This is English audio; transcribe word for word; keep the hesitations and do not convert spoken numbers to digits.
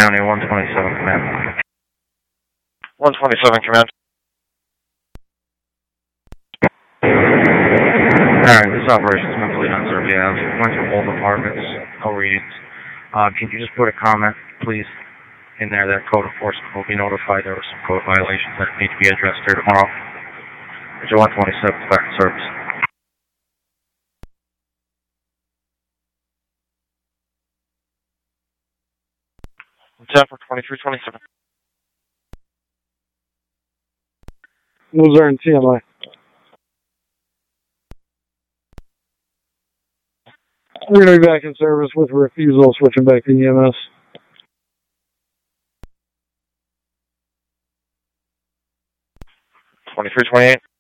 County, one twenty-seven, command. one twenty-seven, command. Alright, this operation is mentally unserved. Yeah, we went through all departments, no readings. Uh, can you just put a comment, please, in there that code enforcement will be notified there were some code violations that need to be addressed here tomorrow? Major one twenty-seven, back in service. ten for twenty-three twenty-seven. Luzerne, T M I. We're going to be back in service with refusal, switching back to E M S. twenty-three twenty-eight.